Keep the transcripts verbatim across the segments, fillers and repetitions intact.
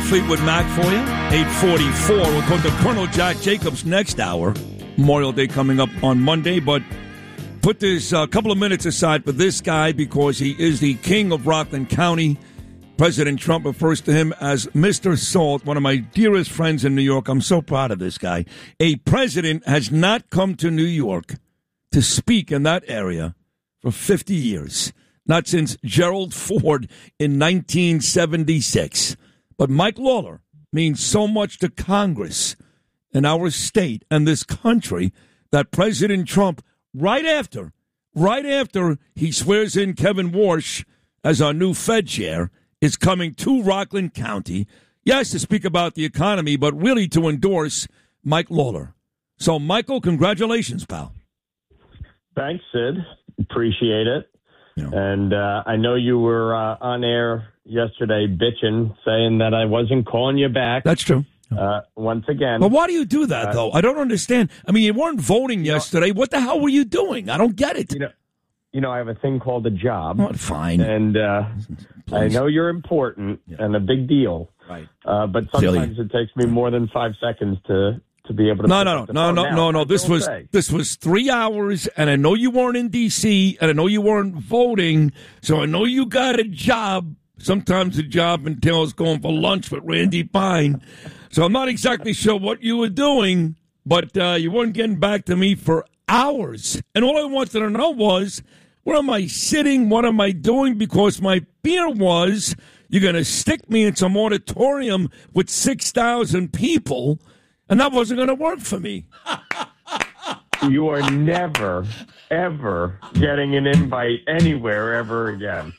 Fleetwood Mac for you. eight forty-four. We'll go to Colonel Jack Jacobs next hour. Memorial Day coming up on Monday, but put this a uh, couple of minutes aside for this guy because he is the king of Rockland County. President Trump refers to him as Mister Salt, one of my dearest friends in New York. I'm so proud of this guy. A president has not come to New York to speak in that area for fifty years. Not since Gerald Ford in nineteen seventy-six. But Mike Lawler means so much to Congress and our state and this country that President Trump, right after, right after he swears in Kevin Warsh as our new Fed chair, is coming to Rockland County, yes, to speak about the economy, but really to endorse Mike Lawler. So, Michael, congratulations, pal. Thanks, Sid. Appreciate it. Yeah. And uh, I know you were uh, on air yesterday bitching, saying that I wasn't calling you back. That's true. Uh, once again. But why do you do that, uh, though? I don't understand. I mean, you weren't voting yesterday. Know, what the hell were you doing? I don't get it. You know, you know I have a thing called a job. Oh, fine. And uh, I know you're important yeah. and a big deal. Right. Uh, but sometimes Silly. It takes me more than five seconds to... to be able to no, no, no, no, no, no, no. This was say. this was three hours, and I know you weren't in D C, and I know you weren't voting, so I know you got a job. Sometimes the job entails going for lunch with Randy Pine. So I'm not exactly sure what you were doing, but uh, you weren't getting back to me for hours. And all I wanted to know was, where am I sitting? What am I doing? Because my fear was you're going to stick me in some auditorium with six thousand people, and that wasn't going to work for me. You are never, ever getting an invite anywhere ever again.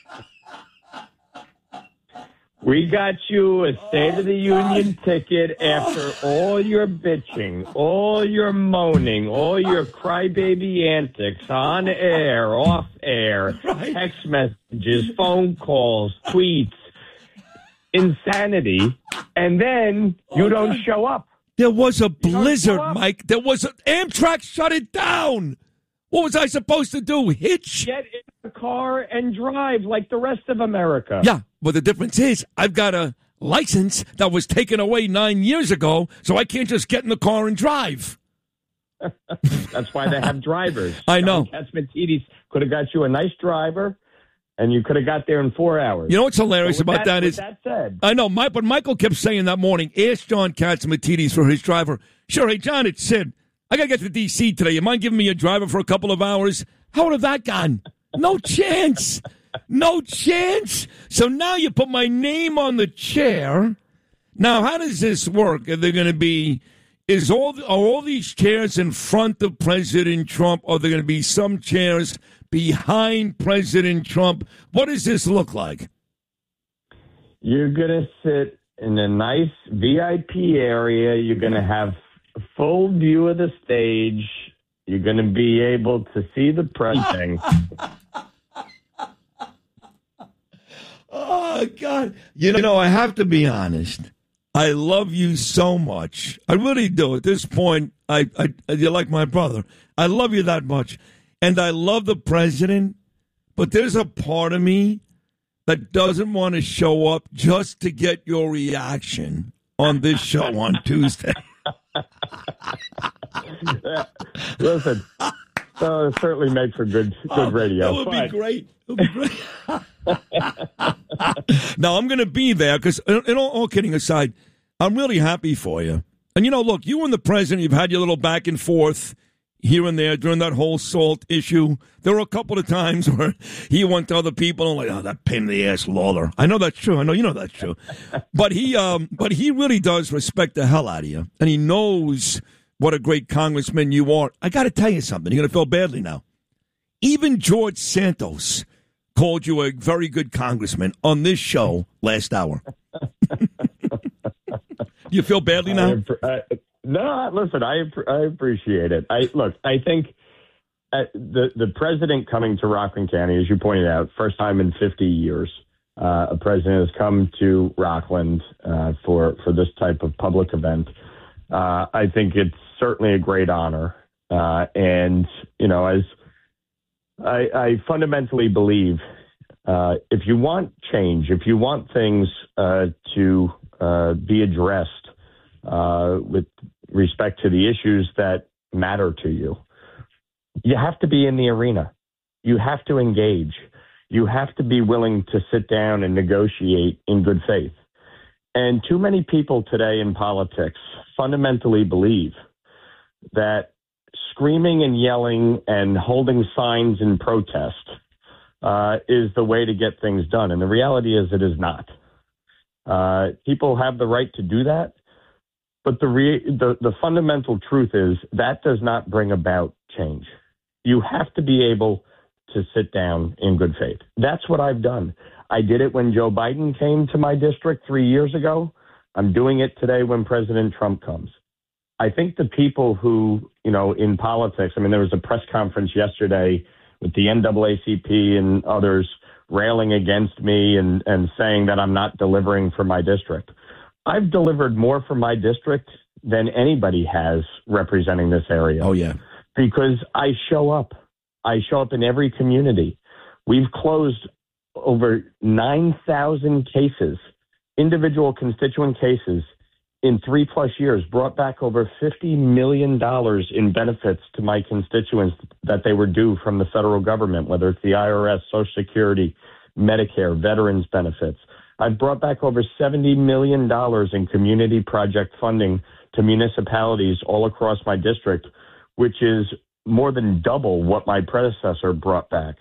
We got you a State of the Union ticket after all your bitching, all your moaning, all your crybaby antics on air, off air, right. Text messages, phone calls, tweets, insanity, and then you don't show up. There was a blizzard, Mike. There was a, Amtrak shut it down. What was I supposed to do? Hitch? Get in the car and drive like the rest of America. Yeah, but the difference is I've got a license that was taken away nine years ago, so I can't just get in the car and drive. That's why they have drivers. I know. Catsimatidis could have got you a nice driver, and you could have got there in four hours. You know what's hilarious so about that, that is, that said, I know, Mike, but Michael kept saying that morning, ask John Catsimatidis for his driver. Sure, hey, John, it's Sid. I got to get to D C today. You mind giving me a driver for a couple of hours? How would have that gone? No chance. No chance. So now you put my name on the chair. Now, how does this work? Are they going to be, is all, are all these chairs in front of President Trump? Or are there going to be some chairs behind President Trump? What does this look like? You're going to sit in a nice V I P area. You're going to have a full view of the stage. You're going to be able to see the president. Oh, God. You know, I have to be honest. I love you so much. I really do. At this point, I, I you're like my brother. I love you that much. And I love the president. But there's a part of me that doesn't want to show up just to get your reaction on this show on Tuesday. Listen, so it certainly makes for good good oh, radio. That would but... be great. That would be great. Now, I'm going to be there because, and all, all kidding aside, I'm really happy for you. And, you know, look, you and the president, you've had your little back and forth here and there during that whole SALT issue. There were a couple of times where he went to other people and like, oh, that pain in the ass Lawler. I know that's true. I know you know that's true. But he, um, but he really does respect the hell out of you, and he knows what a great congressman you are. I got to tell you something. You're going to feel badly now. Even George Santos called you a very good congressman on this show last hour. You feel badly now? I, I, no, listen, I I appreciate it. I look, I think uh, the the president coming to Rockland County, as you pointed out, first time in fifty years, uh, a president has come to Rockland uh, for for this type of public event. Uh, I think it's certainly a great honor, uh, and you know, as I, I fundamentally believe, uh, if you want change, if you want things uh, to uh, be addressed uh, with respect to the issues that matter to you, you have to be in the arena. You have to engage. You have to be willing to sit down and negotiate in good faith. And too many people today in politics fundamentally believe that screaming and yelling and holding signs in protest uh, is the way to get things done. And the reality is it is not. Uh, people have the right to do that. But the, re- the the fundamental truth is that does not bring about change. You have to be able to sit down in good faith. That's what I've done. I did it when Joe Biden came to my district three years ago. I'm doing it today when President Trump comes. I think the people who, you know, in politics, I mean, there was a press conference yesterday with the N double A C P and others railing against me and, and saying that I'm not delivering for my district. I've delivered more for my district than anybody has representing this area. Oh, yeah. Because I show up. I show up in every community. We've closed over nine thousand cases, individual constituent cases, in three plus years, brought back over fifty million dollars in benefits to my constituents that they were due from the federal government, whether it's the I R S, Social Security, Medicare, veterans benefits. I've brought back over seventy million dollars in community project funding to municipalities all across my district, which is more than double what my predecessor brought back.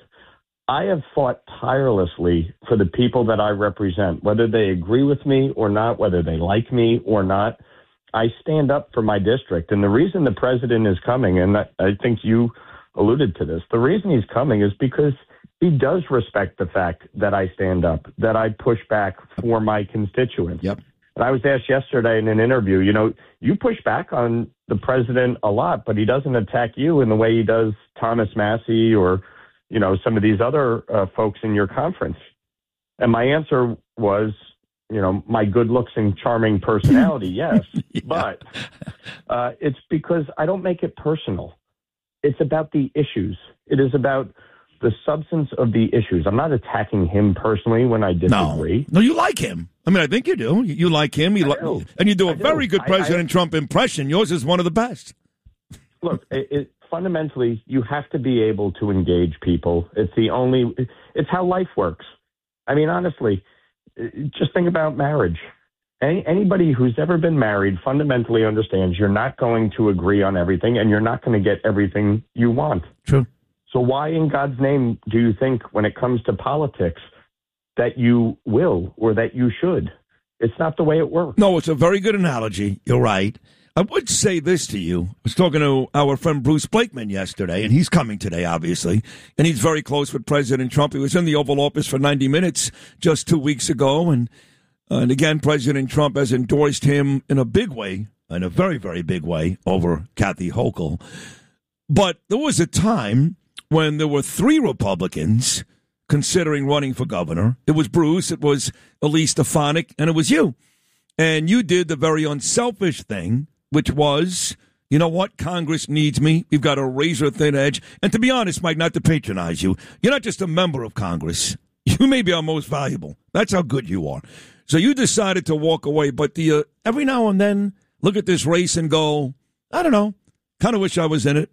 I have fought tirelessly for the people that I represent, whether they agree with me or not, whether they like me or not. I stand up for my district. And the reason the president is coming, and I, I think you alluded to this, the reason he's coming is because he does respect the fact that I stand up, that I push back for my constituents. Yep. And I was asked yesterday in an interview, you know, you push back on the president a lot, but he doesn't attack you in the way he does Thomas Massie or, you know, some of these other uh, folks in your conference. And my answer was, you know, my good looks and charming personality, yes. yeah. But uh, it's because I don't make it personal. It's about the issues. It is about the substance of the issues. I'm not attacking him personally when I disagree. No, no you like him. I mean, I think you do. You, you like him. You li- do. And you do a I very do. good President I, I, Trump impression. Yours is one of the best. Look, it, it, fundamentally, you have to be able to engage people. It's the only, it's how life works. I mean, honestly, just think about marriage. Any, anybody who's ever been married fundamentally understands you're not going to agree on everything and you're not going to get everything you want. True. So why in God's name do you think when it comes to politics that you will or that you should? It's not the way it works. No, it's a very good analogy. You're right. I would say this to you. I was talking to our friend Bruce Blakeman yesterday, and he's coming today, obviously, and he's very close with President Trump. He was in the Oval Office for ninety minutes just two weeks ago, and, uh, and again, President Trump has endorsed him in a big way, in a very, very big way, over Kathy Hochul. But there was a time when there were three Republicans considering running for governor. It was Bruce, it was Elise Stefanik, and it was you. And you did the very unselfish thing, which was, you know what, Congress needs me. We've got a razor-thin edge. And to be honest, Mike, not to patronize you, you're not just a member of Congress. You may be our most valuable. That's how good you are. So you decided to walk away. But the, uh, every now and then, look at this race and go, I don't know, kind of wish I was in it.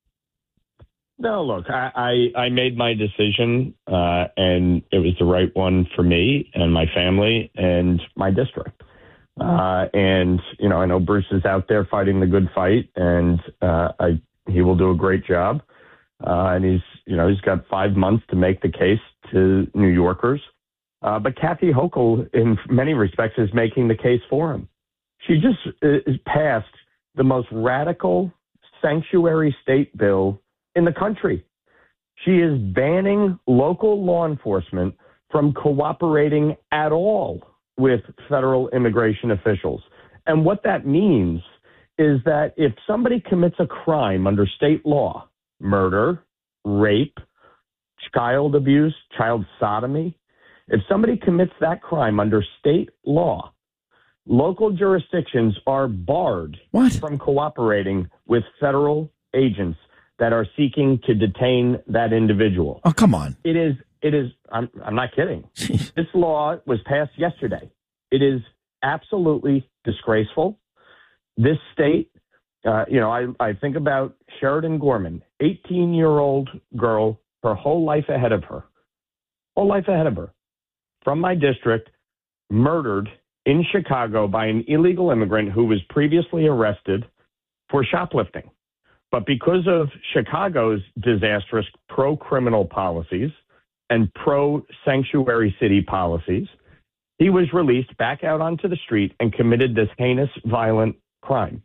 No, look, I, I, I made my decision, uh, and it was the right one for me and my family and my district. Uh, and, you know, I know Bruce is out there fighting the good fight, and uh, I, he will do a great job. Uh, and he's, you know, he's got five months to make the case to New Yorkers. Uh, but Kathy Hochul, in many respects, is making the case for him. She just uh, passed the most radical sanctuary state bill in the country. She is banning local law enforcement from cooperating at all with federal immigration officials. And what that means is that if somebody commits a crime under state law, murder, rape, child abuse, child sodomy, if somebody commits that crime under state law, local jurisdictions are barred what? from cooperating with federal agents that are seeking to detain that individual. Oh, come on. It is, it is, I'm, I'm not kidding. This law was passed yesterday. It is absolutely disgraceful. This state, uh, you know, I, I think about Sheridan Gorman, eighteen-year-old girl, her whole life ahead of her, whole life ahead of her, from my district, murdered in Chicago by an illegal immigrant who was previously arrested for shoplifting. But because of Chicago's disastrous pro-criminal policies and pro-sanctuary city policies, he was released back out onto the street and committed this heinous, violent crime.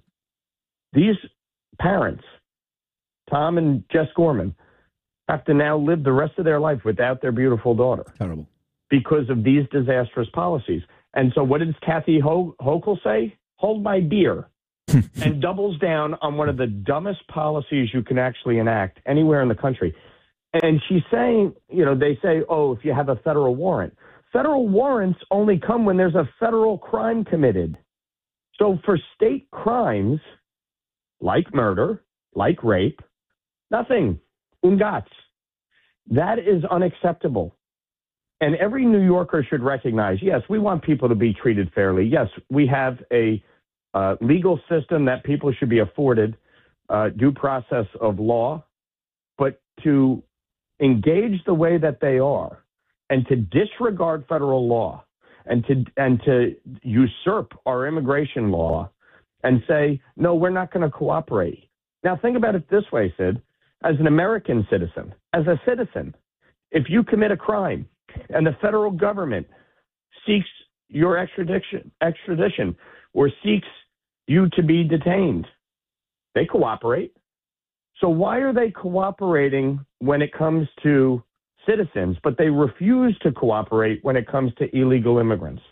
These parents, Tom and Jess Gorman, have to now live the rest of their life without their beautiful daughter. Terrible. Because of these disastrous policies. And so what does Kathy Ho- Hochul say? Hold my beer. And doubles down on one of the dumbest policies you can actually enact anywhere in the country. And she's saying, you know, they say, oh, if you have a federal warrant. Federal warrants only come when there's a federal crime committed. So for state crimes, like murder, like rape, nothing. Ungats. That is unacceptable. And every New Yorker should recognize, yes, we want people to be treated fairly. Yes, we have a uh, legal system that people should be afforded uh, due process of law. But to engage the way that they are and to disregard federal law and to and to usurp our immigration law and say, no, we're not going to cooperate. Now, think about it this way, Sid. As an American citizen, as a citizen, if you commit a crime and the federal government seeks your extradition, extradition or seeks you to be detained, they cooperate. So why are they cooperating when it comes to citizens, but they refuse to cooperate when it comes to illegal immigrants?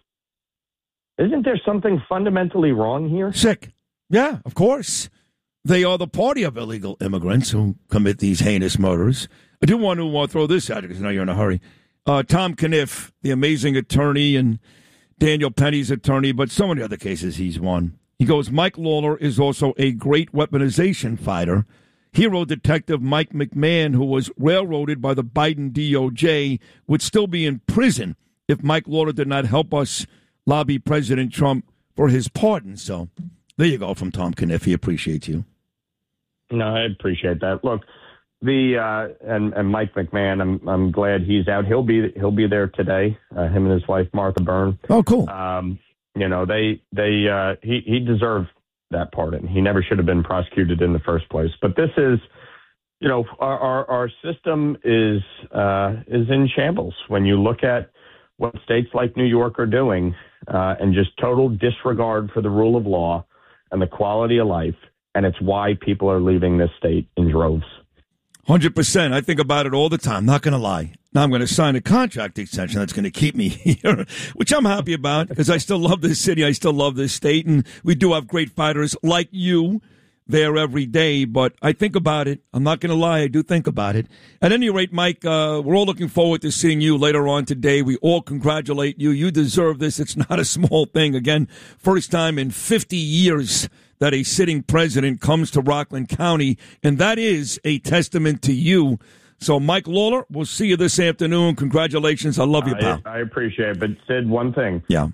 Isn't there something fundamentally wrong here? Sick. Yeah, of course. They are the party of illegal immigrants who commit these heinous murders. I do want to uh, throw this out because I know you're in a hurry. Uh, Tom Caniff, the amazing attorney, and Daniel Penny's attorney, but so many other cases he's won. He goes, Mike Lawler is also a great weaponization fighter. Hero detective Mike McMahon, who was railroaded by the Biden D O J, would still be in prison if Mike Lawler did not help us lobby President Trump for his pardon. So there you go from Tom Caniff. He appreciates you. No, I appreciate that. Look, the uh, and and Mike McMahon, I'm I'm glad he's out. He'll be he'll be there today. Uh, him and his wife Martha Byrne. Oh, cool. Um, you know they they uh, he he deserved that pardon. He never should have been prosecuted in the first place. But this is, you know, our our, our system is uh, is in shambles when you look at what states like New York are doing, uh, and just total disregard for the rule of law and the quality of life. And it's why people are leaving this state in droves. one hundred percent. I think about it all the time. Not going to lie. Now I'm going to sign a contract extension that's going to keep me here, which I'm happy about because I still love this city. I still love this state. And we do have great fighters like you there every day. But I think about it. I'm not going to lie. I do think about it. At any rate, Mike, uh, we're all looking forward to seeing you later on today. We all congratulate you. You deserve this. It's not a small thing. Again, first time in fifty years that a sitting president comes to Rockland County, and that is a testament to you. So, Mike Lawler, we'll see you this afternoon. Congratulations. I love you, pal. I, I appreciate it. But, Sid, one thing. Yeah.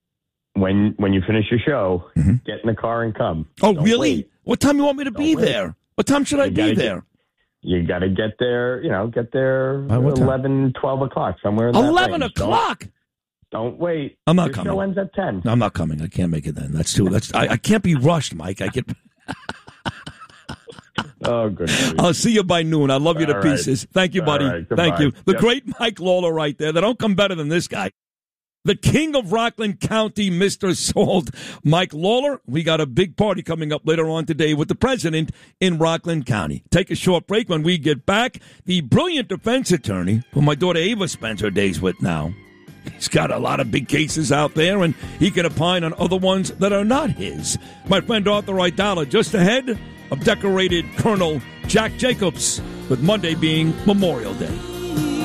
When when you finish your show, mm-hmm. get in the car and come. Oh, Don't really? Wait. What time do you want me to Don't be wait. there? What time should you I be there? Get, you got to get there, you know, get there By what time? eleven, twelve o'clock, somewhere in that eleven range. o'clock? Don't, don't wait. I'm not Your coming. show ends at ten. No, I'm not coming. I can't make it then. That's too. That's. I, I can't be rushed, Mike. I get. Oh, good. I'll see you by noon. I love you to All pieces. right. Thank you, buddy. Right. Thank you. The Yep. great Mike Lawler right there. They don't come better than this guy. The king of Rockland County, Mister Salt, Mike Lawler. We got a big party coming up later on today with the president in Rockland County. Take a short break. When we get back, the brilliant defense attorney who my daughter Ava spends her days with now. He's got a lot of big cases out there, and he can opine on other ones that are not his. My friend Arthur Aidala, just ahead of decorated Colonel Jack Jacobs, with Monday being Memorial Day.